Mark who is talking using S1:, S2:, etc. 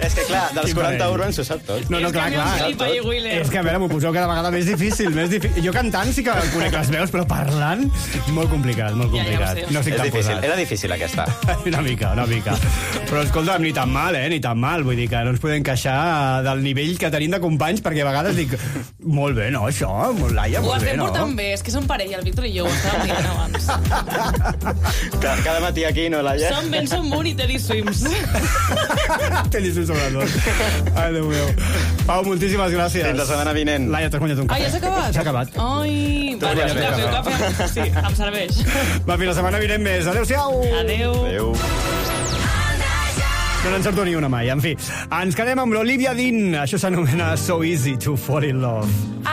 S1: És que, clar, dels 40 euros ens ho sap tot.
S2: No, clar. És que, a veure, m'ho poseu cada vegada més difícil. Jo cantant sí que conec les veus, però parlant, molt complicat, molt complicat. No estic tan posat.
S1: Era difícil, aquesta.
S2: Una mica. Però, escolta'm, ni tan mal, ni tan mal. Vull dir que no ens podem queixar del nivell que tenim de companys, perquè a vegades dic, molt bé, no, això? Laia, molt bé, no?
S3: Ho estem portant bé, és que som parella, el Víctor i jo, ho estàvem dient abans.
S1: Cada matí aquí, no, Laia?
S3: Som Ben Som Moon i Teddy Swims.
S2: Teddy Swims sobretot. Ai, Déu meu. Pau, moltíssimes gràcies.
S1: Fins la setmana vinent.
S2: Laia, t'has guanyat un cafè.
S3: Ja s'ha acabat?
S2: S'ha acabat.
S3: Ai, va, un cafè. Sí, em serveix.
S2: Va, fins la setmana vinent més. Adéu-siau.
S3: Adéu.
S2: No n'encerto ni una mai. En fi, ens quedem amb l'Olivia Dean. Això s'anomena So Easy to Fall in Love.